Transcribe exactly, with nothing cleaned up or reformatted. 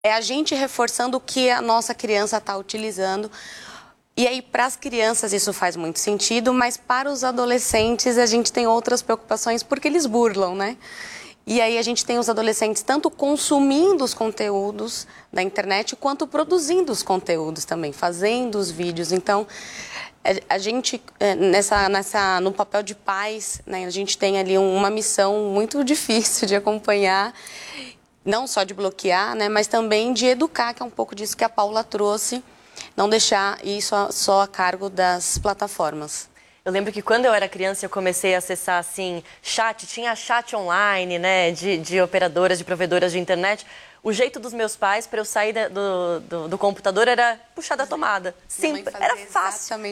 É a gente reforçando o que a nossa criança está utilizando. E aí, para as crianças, isso faz muito sentido, mas para os adolescentes, a gente tem outras preocupações, porque eles burlam, né? E aí, a gente tem os adolescentes tanto consumindo os conteúdos da internet, quanto produzindo os conteúdos também, fazendo os vídeos. Então, a gente, nessa, nessa, no papel de pais, né, a gente tem ali uma missão muito difícil de acompanhar, não só de bloquear, né, mas também de educar, que é um pouco disso que a Paula trouxe, não deixar isso só a cargo das plataformas. Eu lembro que quando eu era criança eu comecei a acessar assim, chat, tinha chat online, né, de, de operadoras, de provedoras de internet. O jeito dos meus pais para eu sair da, do, do, do computador era puxar da tomada. Simples, era fácil.